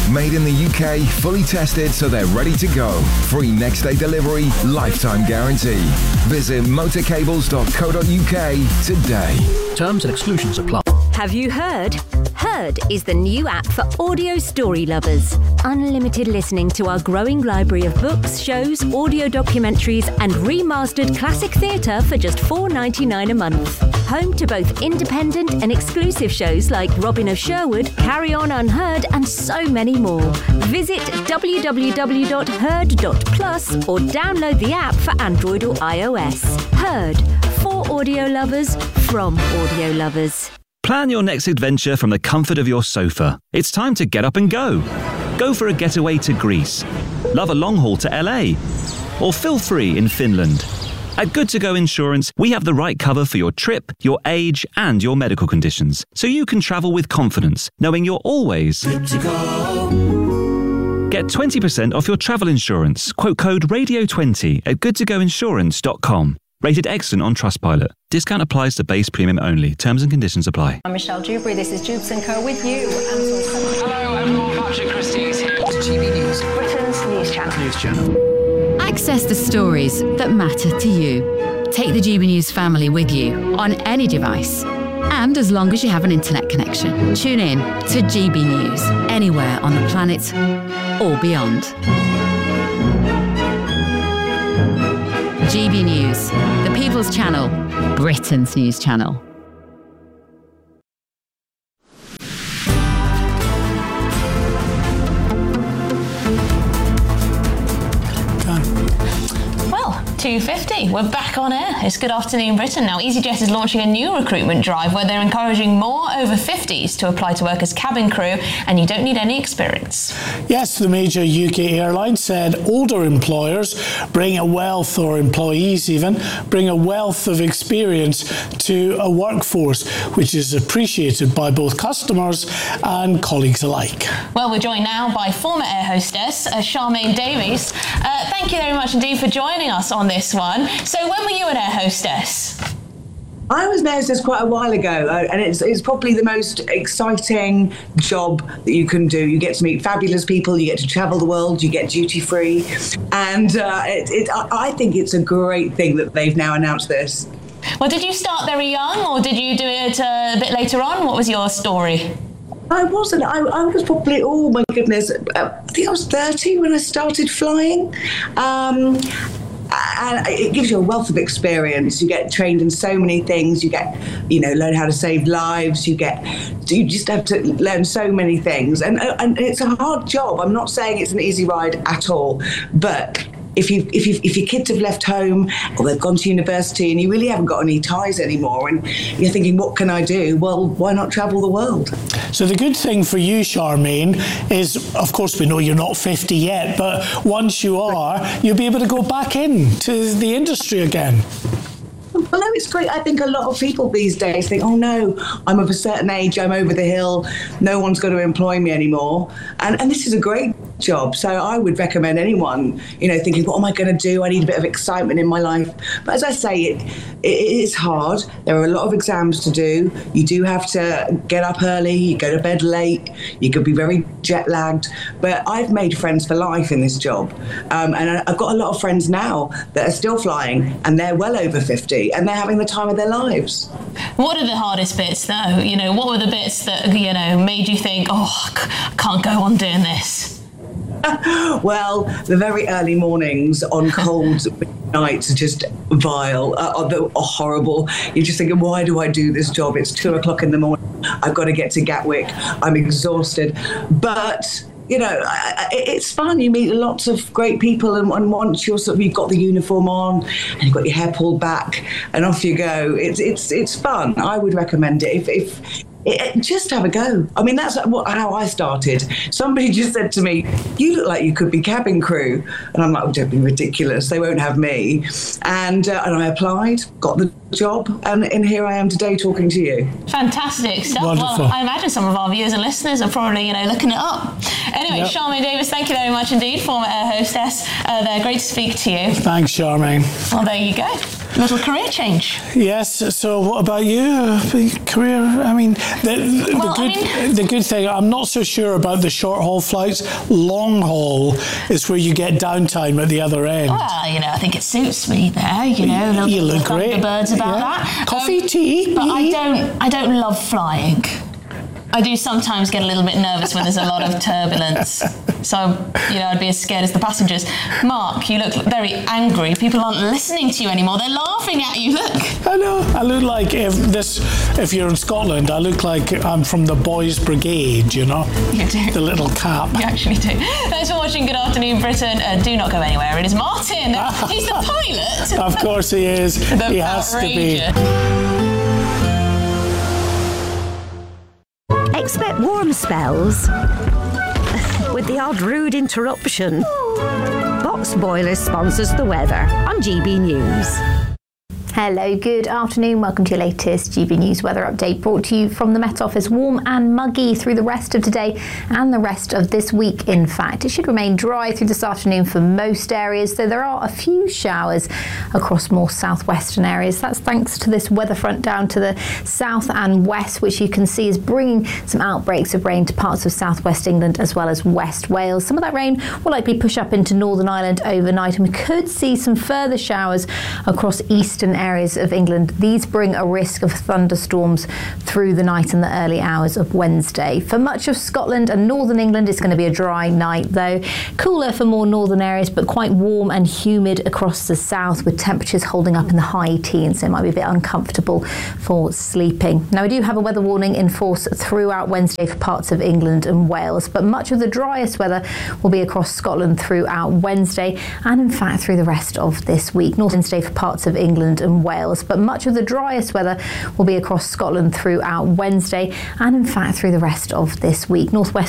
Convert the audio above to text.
Made in the UK, fully tested so they're ready to go. Free next day delivery, lifetime guarantee. Visit motorcables.co.uk today. Terms and exclusions apply. Have you heard? Heard is the new app for audio story lovers. Unlimited listening to our growing library of books, shows, audio documentaries and remastered classic theatre for just $4.99 a month. Home to both independent and exclusive shows like Robin of Sherwood, Carry On Unheard and so many more. Visit www.heard.plus or download the app for Android or iOS. Heard. For audio lovers, from audio lovers. Plan your next adventure from the comfort of your sofa. It's time to get up and go. Go for a getaway to Greece. Love a long haul to LA. Or feel free in Finland. At Good To Go Insurance, we have the right cover for your trip, your age, and your medical conditions, so you can travel with confidence, knowing you're always good to go. Get 20% off your travel insurance. Quote code RADIO20 at goodtogoinsurance.com. Rated excellent on Trustpilot. Discount applies to base premium only. Terms and conditions apply. I'm Michelle Dewberry. This is Jubes & Co. with you. Hello, everyone. Patrick Christie's here. GB News. Britain's news channel. Access the stories that matter to you. Take the GB News family with you on any device. And as long as you have an internet connection, tune in to GB News anywhere on the planet or beyond. GB News, the People's Channel, Britain's news channel. Well, 2:50. We're back on air. It's Good Afternoon Britain now. EasyJet is launching a new recruitment drive where they're encouraging more over 50s to apply to work as cabin crew, and you don't need any experience. Yes, the major UK airline said older employers bring a wealth, or employees even, bring a wealth of experience to a workforce, which is appreciated by both customers and colleagues alike. Well, we're joined now by former air hostess Charmaine Davies. Thank you very much indeed for joining us on this one. So when were you an air hostess? I was an air hostess quite a while ago, and it's probably the most exciting job that you can do. You get to meet fabulous people, you get to travel the world, you get duty free, and I think it's a great thing that they've now announced this. Well, did you start very young, or did you do it a bit later on? What was your story? I wasn't. I was probably, oh my goodness, I think I was 30 when I started flying. And it gives you a wealth of experience. You get trained in so many things. You get, learn how to save lives. You just have to learn so many things. And it's a hard job. I'm not saying it's an easy ride at all, but if your kids have left home or they've gone to university and you really haven't got any ties anymore and you're thinking, what can I do? Well, why not travel the world? So the good thing for you, Charmaine, is, of course, we know you're not 50 yet, but once you are, you'll be able to go back into the industry again. Well, no, it's great. I think a lot of people these days think, oh no, I'm of a certain age, I'm over the hill, no one's going to employ me anymore. And this is a great job. So I would recommend anyone, thinking, what am I going to do? I need a bit of excitement in my life. But as I say, it is hard. There are a lot of exams to do. You do have to get up early, you go to bed late, you could be very jet lagged. But I've made friends for life in this job. And I've got a lot of friends now that are still flying and they're well over 50 and they're having the time of their lives. What are the hardest bits though? What were the bits that, made you think, oh, I can't go on doing this? Well, the very early mornings on cold nights are just vile, are horrible. You're just thinking, why do I do this job? It's 2:00 in the morning. I've got to get to Gatwick. I'm exhausted. But it's fun. You meet lots of great people, and once you've got the uniform on and you've got your hair pulled back, and off you go. It's fun. I would recommend it. Just have a go. I mean, that's how I started. Somebody just said to me, you look like you could be cabin crew. And I'm like, oh, don't be ridiculous. They won't have me. And I applied, got the job, and here I am today talking to you. Fantastic stuff. Wonderful. Well, I imagine some of our viewers and listeners are probably, looking it up. Anyway, Anyway, Charmaine Davis, thank you very much indeed, former air hostess. They're great to speak to you. Thanks, Charmaine. Well, there you go. Little career change. Yes, so what about you? Career, I mean, the good thing, I'm not so sure about the short haul flights. Long haul is where you get downtime at the other end. Well, I think it suits me there, You look great. The birds about that. Coffee, tea. But I don't love flying. I do sometimes get a little bit nervous when there's a lot of turbulence. So, I'd be as scared as the passengers. Mark, you look very angry. People aren't listening to you anymore. They're laughing at you. Look. I know. I look like if you're in Scotland, I look like I'm from the Boys Brigade, You do. The little cap. You actually do. Thanks for watching Good Afternoon Britain. Do not go anywhere. It is Martin. He's the pilot. Of course he is. He has to be. Expect warm spells with the odd rude interruption. Box Boilers sponsors the weather on GB News. Hello, good afternoon. Welcome to your latest GB News weather update, brought to you from the Met Office. Warm and muggy through the rest of today and the rest of this week, in fact. It should remain dry through this afternoon for most areas, though there are a few showers across more southwestern areas. That's thanks to this weather front down to the south and west, which you can see is bringing some outbreaks of rain to parts of southwest England as well as West Wales. Some of that rain will likely push up into Northern Ireland overnight, and we could see some further showers across eastern areas of England. These bring a risk of thunderstorms through the night and the early hours of Wednesday. For much of Scotland and northern England, it's going to be a dry night, though. Cooler for more northern areas, but quite warm and humid across the south, with temperatures holding up in the high teens. So it might be a bit uncomfortable for sleeping. Now, we do have a weather warning in force throughout Wednesday for parts of England and Wales, but much of the driest weather will be across Scotland throughout Wednesday and, in fact, through the rest of this week. North Wednesday for parts of England and Wales, but much of the driest weather will be across Scotland throughout Wednesday and, in fact, through the rest of this week. Northwest